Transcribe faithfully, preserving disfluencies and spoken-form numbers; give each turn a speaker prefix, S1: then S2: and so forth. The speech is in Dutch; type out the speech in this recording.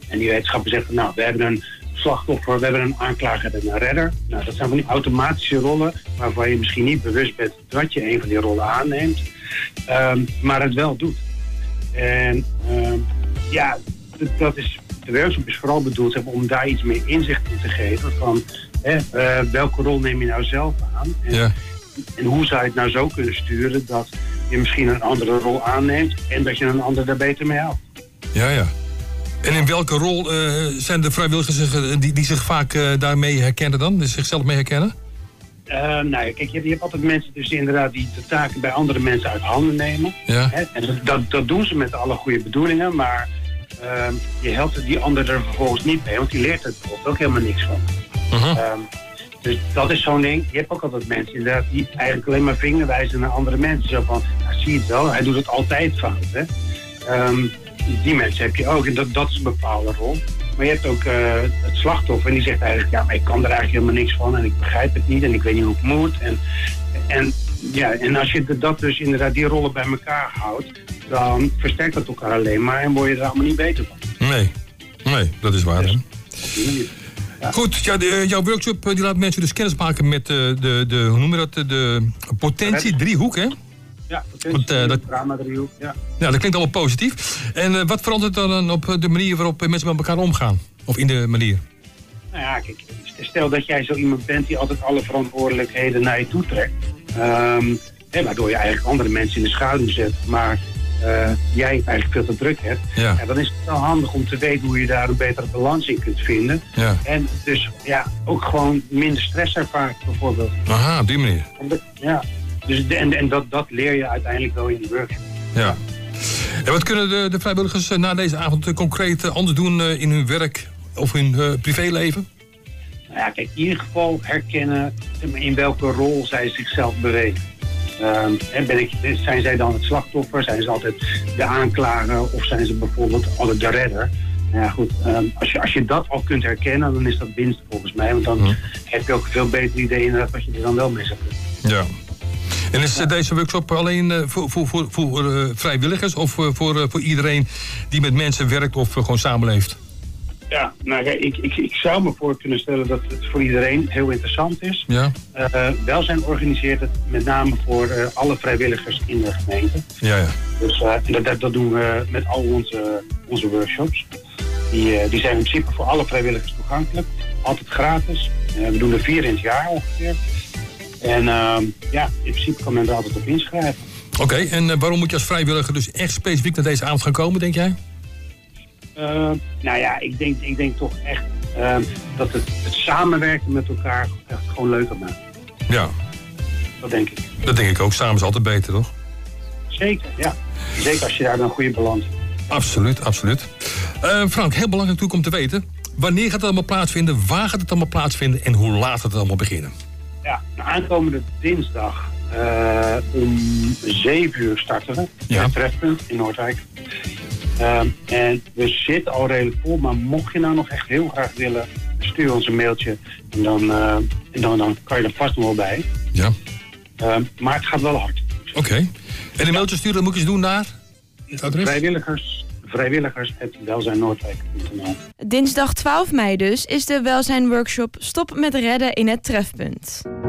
S1: En die wetenschapper zegt, nou, we hebben een slachtoffer, we hebben een aanklager en een redder. Nou, dat zijn van die automatische rollen waarvan je misschien niet bewust bent dat je een van die rollen aanneemt, um, maar het wel doet. En um, ja, dat, dat is, de workshop is vooral bedoeld om daar iets meer inzicht in te geven van hè, uh, welke rol neem je nou zelf aan en,
S2: ja.
S1: en hoe zou je het nou zo kunnen sturen dat je misschien een andere rol aanneemt en dat je een ander daar beter mee helpt.
S2: Ja, ja. En in welke rol uh, zijn de vrijwilligers uh, die, die zich vaak uh, daarmee herkennen dan? Dus zichzelf mee herkennen?
S1: Uh, nou, kijk, je hebt, je hebt altijd mensen dus inderdaad die de taken bij andere mensen uit handen nemen.
S2: Ja.
S1: Hè? En dat, dat, dat doen ze met alle goede bedoelingen, maar uh, je helpt die ander er vervolgens niet mee, want die leert er bijvoorbeeld ook helemaal niks van.
S2: Uh-huh.
S1: Um, dus dat is zo'n ding. Je hebt ook altijd mensen inderdaad die eigenlijk alleen maar vinger wijzen naar andere mensen. Zo van, nou, zie je het wel, hij doet het altijd fout. Hè? Um, die mensen heb je ook en dat, dat is een bepaalde rol. Maar je hebt ook uh, het slachtoffer en die zegt eigenlijk, ja, maar ik kan er eigenlijk helemaal niks van en ik begrijp het niet en ik weet niet hoe het moet. En, en, ja, en als je dat dus inderdaad die rollen bij elkaar houdt, dan versterkt dat elkaar alleen maar en word je er allemaal niet beter van.
S2: Nee, nee, dat is waar.
S1: Dus,
S2: hè? Ja. Goed, ja, de, jouw workshop die laat mensen dus kennis maken met de, de, de hoe noem je dat, de potentie-driehoek, hè?
S1: Ja, potentie, uh, dat, drama-driehoek, ja.
S2: Ja, dat klinkt allemaal positief. En uh, wat verandert dan op de manier waarop mensen met elkaar omgaan? Of in de manier?
S1: Nou ja, kijk, stel dat jij zo iemand bent die altijd alle verantwoordelijkheden naar je toe trekt. Um, hè, waardoor je eigenlijk andere mensen in de schaduw zet, maar uh, jij eigenlijk veel te druk hebt.
S2: Ja.
S1: Ja, dan is het wel handig om te weten hoe je daar een betere balans in kunt vinden.
S2: Ja.
S1: En dus ja, ook gewoon minder stress ervaart bijvoorbeeld.
S2: Aha, op die manier.
S1: Ja, dus de, en, en dat, dat leer je uiteindelijk wel in de workshop.
S2: Ja. En wat kunnen de, de vrijwilligers na deze avond concreet anders doen in hun werk of hun uh, privéleven?
S1: Nou ja, kijk, in ieder geval herkennen in welke rol zij zichzelf bewegen. Um, en ben ik, zijn zij dan het slachtoffer? Zijn ze altijd de aanklager? Of zijn ze bijvoorbeeld altijd de redder? Nou ja, goed. Um, als, je, als je dat al kunt herkennen, dan is dat winst volgens mij. Want dan hm. heb je ook een veel beter idee inderdaad wat je er dan wel mee zou kunnen.
S2: Ja. En is deze workshop alleen uh, voor, voor, voor, voor uh, vrijwilligers of uh, voor, uh, voor iedereen die met mensen werkt of uh, gewoon samenleeft?
S1: Ja, nou kijk, ik, ik, ik zou me voor kunnen stellen dat het voor iedereen heel interessant is.
S2: Ja.
S1: Uh, Welzijn organiseert het met name voor uh, alle vrijwilligers in de gemeente.
S2: Ja, ja.
S1: Dus uh, dat, dat doen we met al onze, onze workshops. Die, uh, die zijn in principe voor alle vrijwilligers toegankelijk. Altijd gratis. Uh, we doen er vier in het jaar ongeveer. En uh, ja, in principe kan men er altijd op inschrijven.
S2: Oké, okay, en uh, waarom moet je als vrijwilliger dus echt specifiek naar deze avond gaan komen, denk jij?
S1: Uh, nou ja, ik denk, ik denk toch echt uh, dat het, het samenwerken met elkaar echt gewoon leuker maakt.
S2: Ja.
S1: Dat denk ik.
S2: Dat denk ik ook. Samen is altijd beter, toch?
S1: Zeker, ja. Zeker als je daar dan een goede balans hebt.
S2: Absoluut, absoluut. Uh, Frank, heel belangrijk natuurlijk om te weten. Wanneer gaat het allemaal plaatsvinden? Waar gaat het allemaal plaatsvinden? En hoe laat gaat het allemaal beginnen?
S1: Ja, nou, aankomende dinsdag uh, om zeven uur starten we.
S2: Ja.
S1: Het trefpunt in Noordwijk. Uh, en we zitten al redelijk vol, maar mocht je nou nog echt heel graag willen, stuur ons een mailtje. En dan, uh, en dan, dan kan je er vast nog wel bij.
S2: Ja.
S1: Uh, maar het gaat wel hard.
S2: Oké. Okay. En een mailtje sturen, moet je eens doen naar? Het adres?
S1: Vrijwilligers. Vrijwilligers, het welzijnnoordwijk punt n l.
S3: Dinsdag twaalf mei dus is de welzijnworkshop Stop met redden in het trefpunt.